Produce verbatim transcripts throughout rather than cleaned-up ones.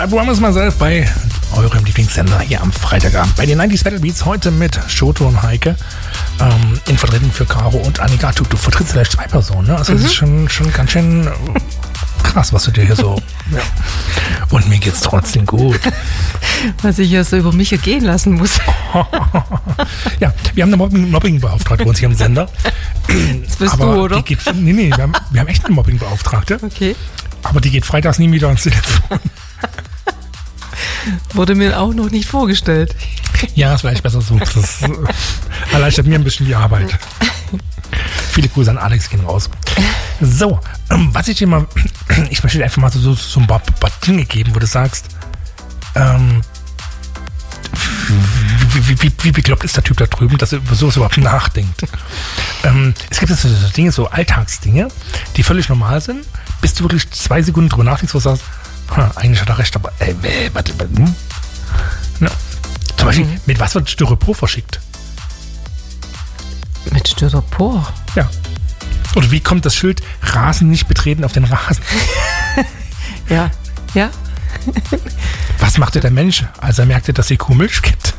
Run With Myself bei eurem Lieblingssender hier am Freitagabend. Bei den neunzig Battle Beats heute mit Shoto und Heike. Ähm, in Vertretung für Caro und Annika. Du, du vertrittst vielleicht zwei Personen, ne? Also, mhm. das ist schon, schon ganz schön krass, was du dir hier so. Ja. Und mir geht's trotzdem gut. Was ich ja so über mich ergehen lassen muss. Ja, wir haben eine Mobbing- Mobbing-Beauftragte bei uns hier im Sender. Das bist Aber du, oder? Die geht, nee, nee, wir haben, wir haben echt eine Mobbing-Beauftragte. Okay. Aber die geht freitags nie wieder ans Telefon. Wurde mir auch noch nicht vorgestellt. Ja, ist vielleicht besser so. Das erleichtert mir ein bisschen die Arbeit. Viele Grüße an Alex gehen raus. So, ähm, was ich dir mal, ich möchte dir einfach mal so, so ein paar, paar Dinge geben, wo du sagst, ähm, wie, wie, wie, wie bekloppt ist der Typ da drüben, dass er über sowas überhaupt nachdenkt. ähm, es gibt so, so Dinge, so Alltagsdinge, die völlig normal sind, bis du wirklich zwei Sekunden drüber nachdenkst, wo du sagst, hm, eigentlich hat er recht, aber ey, warte, warte, hm? Ja. Zum Beispiel, mhm. mit was wird Styropor verschickt? Mit Styropor? Ja. Oder wie kommt das Schild Rasen nicht betreten auf den Rasen? Ja, ja. Was machte der Mensch, als er merkte, dass die Kuh Milch gibt?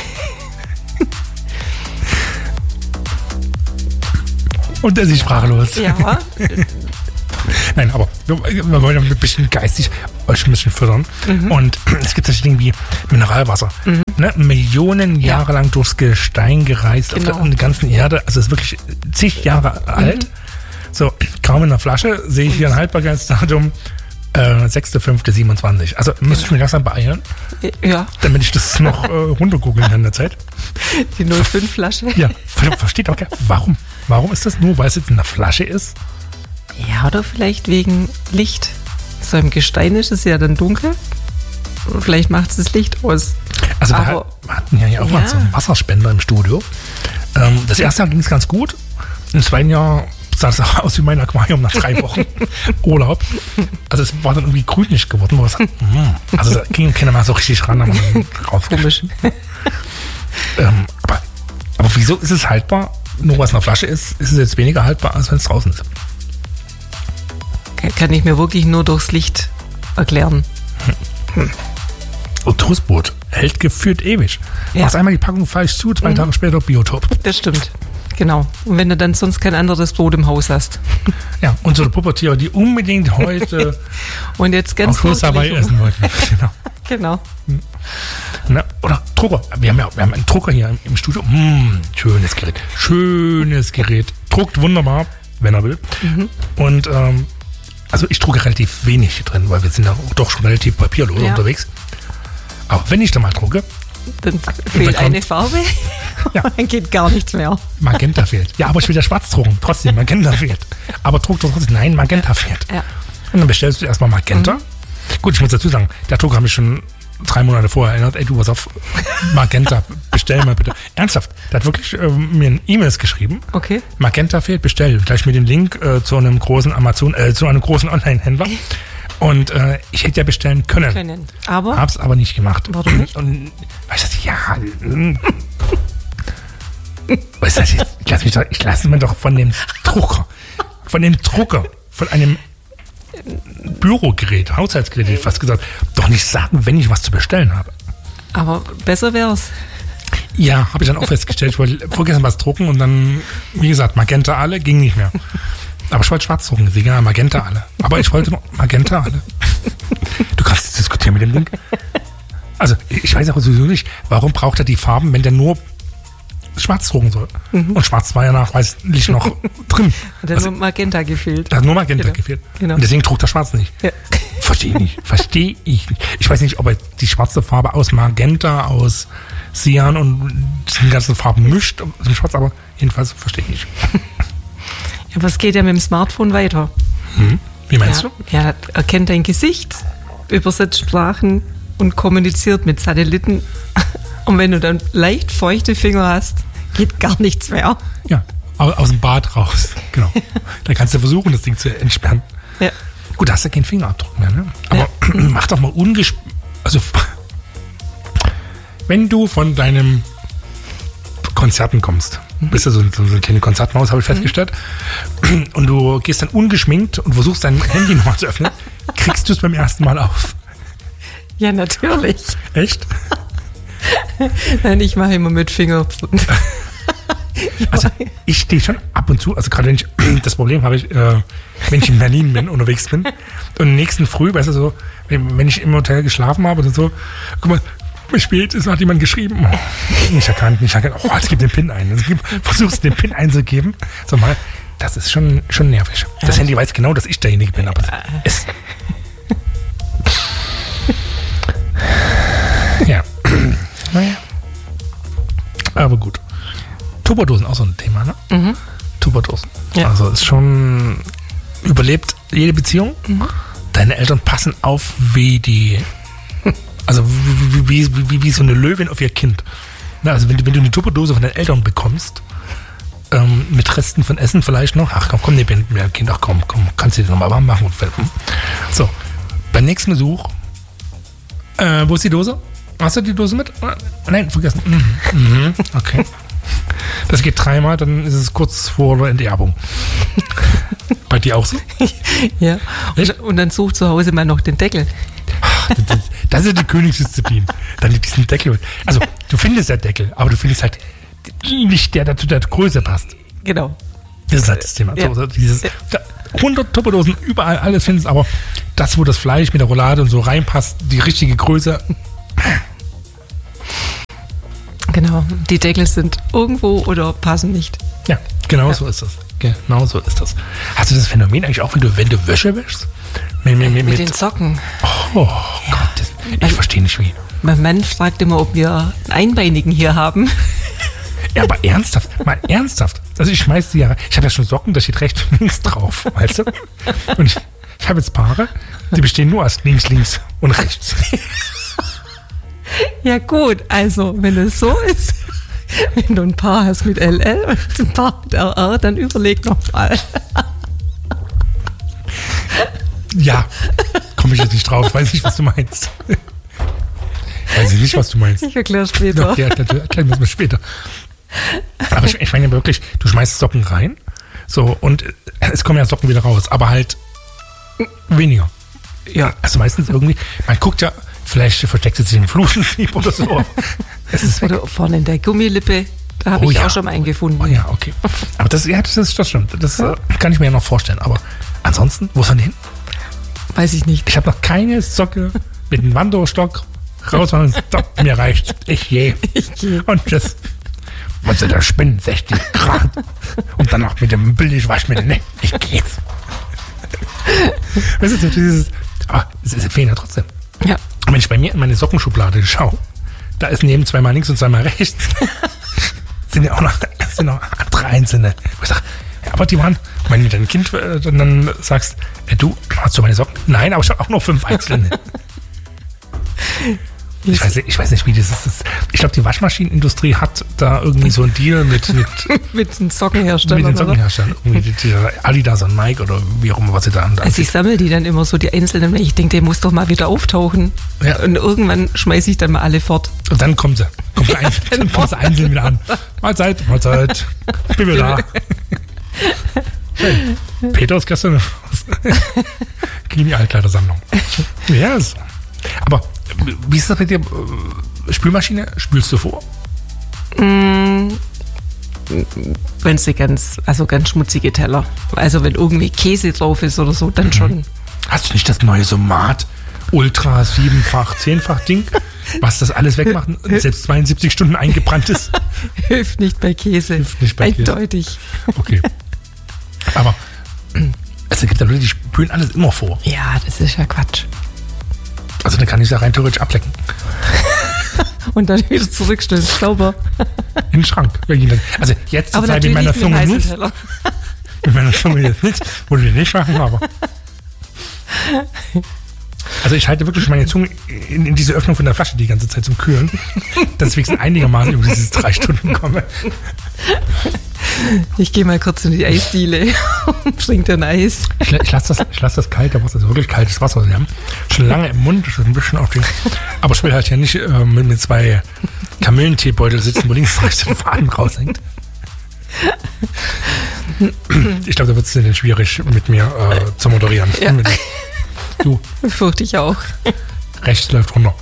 Und er ist sprachlos. Ja. Nein, aber wir, wir wollen ein bisschen geistig euch ein bisschen füttern. Mhm. Und es gibt solche Dinge wie Mineralwasser. Mhm. Ne? Millionen Jahre ja. lang durchs Gestein gereist genau. auf der, der ganzen Erde. Also es ist wirklich zig Jahre mhm. alt. So, kaum in der Flasche sehe ich hier ein Haltbarkeitsdatum äh, sechster fünfter siebenundzwanzig. Also müsste ich mich langsam beeilen. Ja. Damit ich das noch äh, runtergoogeln kann in der Zeit. Die null fünf Flasche. Ja, versteht auch gar nicht. Warum? Warum ist das nur, weil es jetzt in der Flasche ist? Ja, oder vielleicht wegen Licht. So im Gestein ist es ja dann dunkel. Vielleicht macht es das Licht aus. Also wir, hat, wir hatten ja hier auch ja. mal so einen Wasserspender im Studio. Ähm, das erste Jahr ging es ganz gut. Im zweiten Jahr sah es auch aus wie mein Aquarium nach drei Wochen Urlaub. Also es war dann irgendwie grünlich geworden. Wo was, mm, also da ging keiner mal so richtig ran. Komisch. ähm, aber, aber wieso ist es haltbar? Nur was in der Flasche ist, ist es jetzt weniger haltbar, als wenn es draußen ist. Kann ich mir wirklich nur durchs Licht erklären. Hm. Und Toastbrot hält gefühlt ewig. Ja. Machst einmal die Packung falsch zu, zwei mhm. Tage später Biotop. Das stimmt. Genau. Und wenn du dann sonst kein anderes Brot im Haus hast. Ja, und so eine Pubertiere, die unbedingt heute und jetzt ganz Kurs dabei essen wollten. Genau. Genau. Hm. Na, oder Drucker. Wir haben ja wir haben einen Drucker hier im, im Studio. Hm, schönes Gerät. Schönes Gerät. Druckt wunderbar, wenn er will. Mhm. Und ähm, also ich drucke relativ wenig drin, weil wir sind ja doch schon relativ papierlos ja. unterwegs. Aber wenn ich da mal drucke, dann fehlt eine Farbe ja. dann geht gar nichts mehr. Magenta fehlt. Ja, aber ich will ja schwarz drucken. Trotzdem, Magenta fehlt. Aber druck doch trotzdem. Nein, Magenta fehlt. Ja. Und dann bestellst du erstmal Magenta. Mhm. Gut, ich muss dazu sagen, der Drucker hat mich schon drei Monate vorher erinnert. Ey, du, pass auf, Magenta, bestell mal bitte. Ernsthaft, der hat wirklich äh, mir ein E-Mails geschrieben. Okay. Magenta fehlt, bestell. Gleich mit dem Link äh, zu einem großen Amazon, äh, zu einem großen Online-Händler. Und äh, ich hätte ja bestellen können. Können. Aber? Hab's aber nicht gemacht. Warum nicht? Und weißt du, ja. weißt du, ich, ich lasse mich doch, ich lasse mir doch von dem Drucker, von dem Drucker, von einem Bürogerät, Haushaltsgerät, hätte ich fast gesagt, doch nicht sagen, wenn ich was zu bestellen habe. Aber besser wär's. Ja, habe ich dann auch festgestellt. Ich wollte vorgestern was drucken und dann, wie gesagt, Magenta alle, ging nicht mehr. Aber ich wollte schwarz drucken, egal, Magenta alle. Aber ich wollte noch Magenta alle. Du kannst jetzt diskutieren mit dem Link. Also, ich weiß auch sowieso nicht, warum braucht er die Farben, wenn der nur schwarz drucken soll. Mhm. Und schwarz war ja nachweislich noch drin. Hat also, nur Magenta gefehlt. Da hat nur Magenta genau. gefehlt. Genau. Und deswegen druckt er schwarz nicht. Ja. Verstehe ich nicht. Verstehe ich nicht. Ich weiß nicht, ob er die schwarze Farbe aus Magenta, aus Cyan und den ganzen Farben mischt, zum Schwarz, aber jedenfalls verstehe ich nicht. Ja, aber es geht ja mit dem Smartphone weiter. Hm. Wie meinst ja, du? Ja, erkennt dein Gesicht, übersetzt Sprachen und kommuniziert mit Satelliten. Und wenn du dann leicht feuchte Finger hast, geht gar nichts mehr. Ja, aus dem Bad raus. Genau. Da kannst du versuchen, das Ding zu entsperren. Ja. Gut, da hast du keinen Fingerabdruck mehr, ne? Aber ja. mach doch mal ungesp... Also, wenn du von deinem Konzerten kommst, mhm. bist du so, so eine kleine Konzertmaus, habe ich festgestellt, mhm. und du gehst dann ungeschminkt und versuchst dein Handy nochmal zu öffnen, kriegst du es beim ersten Mal auf. Ja, natürlich. Echt? Nein, ich mache immer mit Finger. Also ich stehe schon ab und zu, also gerade wenn ich, das Problem habe ich, äh, wenn ich in Berlin bin, unterwegs bin und am nächsten Früh, weißt du so, wenn, wenn ich im Hotel geschlafen habe oder so, guck mal, wie spät ist, hat jemand geschrieben, oh, nicht erkannt, nicht erkannt, oh, jetzt gib den PIN ein, also, versuchst den PIN einzugeben, so mal, das ist schon, schon nervig. Das Handy weiß genau, dass ich derjenige bin, aber es... Ja. Naja. Aber gut. Tupperdosen, auch so ein Thema, ne? Mhm. Tupperdosen. Ja. Also ist schon überlebt jede Beziehung. Mhm. Deine Eltern passen auf wie die, also wie, wie, wie, wie, wie so eine Löwin auf ihr Kind. Na, also wenn du, wenn du eine Tupperdose von deinen Eltern bekommst, ähm, mit Resten von Essen vielleicht noch, ach komm, komm, nee, mir Kind, ach komm, komm, kannst du dir nochmal warm machen. So, beim nächsten Besuch, äh, wo ist die Dose? Hast du die Dose mit? Nein, vergessen. Mhm. Mhm. Okay. Das geht dreimal, dann ist es kurz vor der Enterbung. Bei dir auch so? Ja. Und, und dann sucht zu Hause mal noch den Deckel. Das, das ist die Königsdisziplin. Dann diesen Deckel. Also, du findest ja Deckel, aber du findest halt nicht der, der zu der Größe passt. Genau. Das ist halt das Thema. Ja. So, dieses, hundert Tupperdosen, überall alles findest, aber das, wo das Fleisch mit der Roulade und so reinpasst, die richtige Größe. Genau, die Deckel sind irgendwo oder passen nicht. Ja, genau ja. so ist das. Genau so ist das. Hast du das Phänomen eigentlich auch, wenn du, wenn du Wäsche wäschst? Mit, mit, mit, mit den Socken. Oh, oh ja. Gott, das, ich mein, verstehe nicht wie. Mein Mann fragt immer, ob wir einen Einbeinigen hier haben. Ja, aber ernsthaft, mal ernsthaft. Also ich schmeiß die ja, ich habe ja schon Socken, da steht rechts und links drauf, weißt du? Und ich, ich habe jetzt Paare, die bestehen nur aus links, links und rechts. Ja gut, also wenn es so ist, wenn du ein Paar hast mit L L und ein Paar mit R R, dann überleg noch mal. Ja, komme ich jetzt nicht drauf, weiß nicht, was du meinst. Weiß ich nicht, was du meinst. Ich erkläre später. Doch, ja, erklären wir es später. Aber ich, ich meine ja wirklich, du schmeißt Socken rein, so, und es kommen ja Socken wieder raus, aber halt weniger. Ja. Also meistens irgendwie, man guckt ja, vielleicht versteckt es sich im Flusensieb oder so. Es ist oder vorne in der Gummilippe, da habe oh, ich ja. auch schon einen gefunden. Oh ja, okay. Aber das, ja, das, das stimmt. Das ja. kann ich mir ja noch vorstellen. Aber ansonsten, wo ist er hin? Weiß ich nicht. Ich habe noch keine Socke mit einem Wanderstock raus, sondern stopp, mir reicht. Ich gehe. Ich gehe. Und das, was soll da spinnen? sechzig Grad. Und dann noch mit dem Billigwaschmittel. Nee, ich gehe jetzt. Weißt du, dieses, aber es ist fehlen ja trotzdem. Ja. Und wenn ich bei mir in meine Sockenschublade schaue, da ist neben zweimal links und zweimal rechts, sind ja auch noch, sind noch andere einzelne. Wo ich sage, ja, aber die waren, wenn du dein Kind äh, dann sagst, äh, du, hast du meine Socken? Nein, aber ich habe auch noch fünf einzelne. Ich weiß, ich weiß nicht, wie das ist. Ich glaube, die Waschmaschinenindustrie hat da irgendwie so einen Deal mit mit, mit den Sockenherstellern. Mit den Sockenherstellern. Irgendwie die, die Adidas und Nike oder wie auch immer, was sie da haben. Also ich sammle die dann immer so, die einzelnen, weil ich denke, der muss doch mal wieder auftauchen. Ja. Und irgendwann schmeiße ich dann mal alle fort. Und dann kommen sie. Kommt sie einzeln, dann kommt sie einzeln wieder an. Mahlzeit, Mahlzeit. Bin wieder da. Schön. Peter ist gestern gegen die Altkleidersammlung. Ja, yes. Aber wie ist das mit dir? Spülmaschine? Spülst du vor? Mm, wenn sie ganz, also ganz schmutzige Teller. Also wenn irgendwie Käse drauf ist oder so, dann mhm. schon. Hast du nicht das neue Somat Ultra siebenfach, zehnfach Ding, was das alles wegmacht und selbst zweiundsiebzig Stunden eingebrannt ist? Hilft nicht bei Käse. Hilft nicht bei Eindeutig. Käse. Okay. Aber es gibt ja Leute, die spülen alles immer vor. Ja, das ist ja Quatsch. Also dann kann ich es ja rein theoretisch ablecken. Und dann wieder zurückstellen, sauber. In den Schrank. Also jetzt zur Zeit in meiner Zunge nicht. In meiner Zunge jetzt nicht. Würde ich nicht machen, aber. Also ich halte wirklich meine Zunge in, in diese Öffnung von der Flasche die ganze Zeit zum Kühlen. Dass ich wenigstens einigermaßen über diese drei Stunden komme. Ich gehe mal kurz in die Eisdiele und trinke dann Eis. Ich, ich lasse das, ich lass das kalte Wasser, also wirklich kaltes Wasser. Wir haben schon lange im Mund, schon ein bisschen auf die. Aber ich will halt ja nicht äh, mit, mit zwei Kamillenteebeutel sitzen, wo links rechts der Faden raushängt. Ich glaube, da wird es dann schwierig mit mir äh, zu moderieren. Ja. Du. Fürchte ich auch. rechts läuft runter.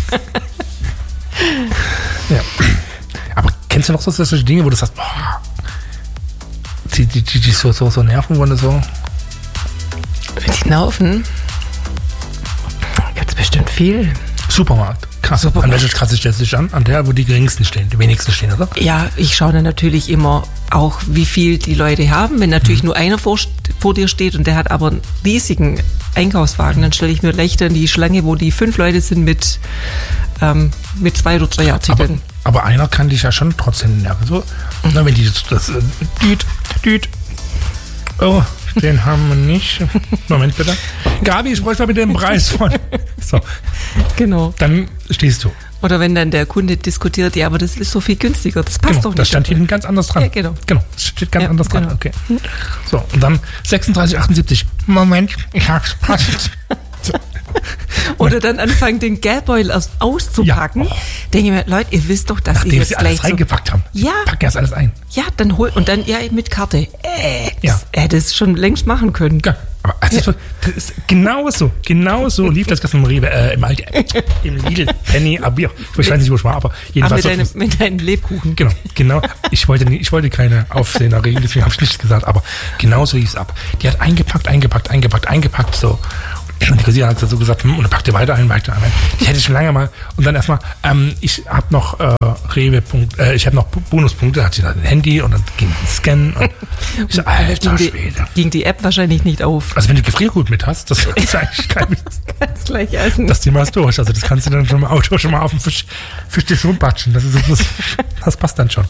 Ja. Aber kennst du noch so solche Dinge, wo du sagst, boah, die, die, die, die so, so, so nerven, wo du so... Die nerven? Gibt es bestimmt viel. Supermarkt. Krass. Supermarkt. An welcher Kasse stellst du dich an? An der, wo die geringsten stehen, die wenigsten stehen, oder? Ja, ich schaue dann natürlich immer auch, wie viel die Leute haben. Wenn natürlich mhm. nur einer vor, vor dir steht und der hat aber einen riesigen Einkaufswagen, dann stelle ich mir leichter in die Schlange, wo die fünf Leute sind mit, ähm, mit zwei oder drei Artikeln. Aber, aber einer kann dich ja schon trotzdem nerven. So, mhm. Na, wenn die das, das äh, düt, düt. Oh, den haben wir nicht. Moment bitte. Gabi, ich bräuchte mal bitte den Preis von. So. Genau. Dann stehst du. Oder wenn dann der Kunde diskutiert, ja, aber das ist so viel günstiger, das passt genau, doch nicht. Das stand hinten ganz anders dran. Ja, genau. Genau, das steht ganz ja, anders dran. Genau. Okay. So, und dann sechsunddreißig achtundsiebzig. Moment, ich hab's passt. So. Oder dann anfangen, den Geldbeutel erst auszupacken. Ja. Oh. Denke ich mir, Leute, ihr wisst doch, dass Nachdem ihr jetzt sie gleich alles reingepackt so, haben. Ja. Packen erst alles ein. Ja, dann hol und dann ja mit Karte. Äh, ja. Das, er hätte es schon längst machen können. Ja, aber also ja. Das ist genau so, genau so lief das gestern im Rewe, äh, im, Aldi, äh, im Lidl, Penny, Abier. Ich weiß nicht, wo ich war, aber jedenfalls. Aber mit, deine, mit deinen Lebkuchen. Genau, genau. Ich wollte, nicht, ich wollte keine Aufsehen erregen, deswegen habe ich nichts gesagt, aber genau so lief es ab. Die hat eingepackt, eingepackt, eingepackt, eingepackt, so. Und die Kassiererin hat so gesagt, hm, und dann packte weiter ein, weiter ein. Ich hätte schon lange mal, und dann erstmal, ähm, ich habe noch äh, Rewe, äh, ich habe noch Bonuspunkte, hat sie dann ein Handy und dann ging ein Scan und ich so, alter ging Schwede. Die, ging die App wahrscheinlich nicht auf. Also wenn du Gefriergut mit hast, das ist eigentlich kein Ganz gleich essen. Das Thema ist durch, also das kannst du dann schon im Auto schon mal auf den Fisch, Fischtisch rumbatschen, das, ist, das, das passt dann schon.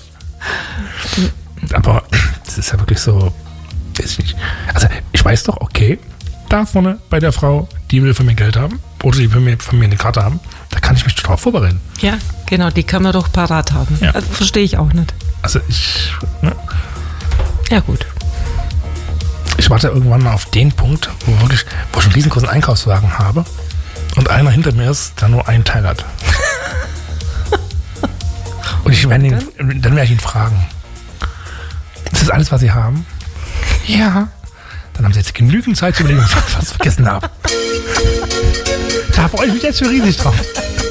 Aber das ist ja wirklich so, weiß ich nicht. Also ich weiß doch, okay, da vorne bei der Frau, die will von mir Geld haben oder die will mir, von mir eine Karte haben, da kann ich mich total vorbereiten. Ja, genau, die kann man doch parat haben. Ja. Also, verstehe ich auch nicht. Also ich... Ne? Ja gut. Ich warte irgendwann mal auf den Punkt, wo, wirklich, wo ich einen riesengroßen Einkaufswagen habe und einer hinter mir ist, der nur einen Teil hat. Und ich werde ihn, dann werde ich ihn fragen, ist das alles, was Sie haben? Ja. Dann haben Sie jetzt genügend Zeit zu überlegen, was ich vergessen habe. Da freue ich mich jetzt schon riesig drauf.